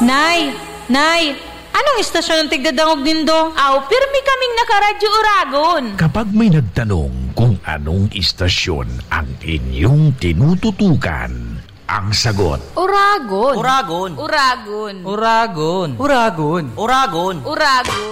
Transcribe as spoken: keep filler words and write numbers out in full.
Nay! Nay! Anong istasyon ang tigdadangog nindo? Aw, pirmi kaming nakaradyo Uragon. Kapag may nagtanong kung anong istasyon ang inyong tinututukan, ang sagot, Uragon. Uragon. Uragon. Uragon. Uragon. Uragon. Uragon.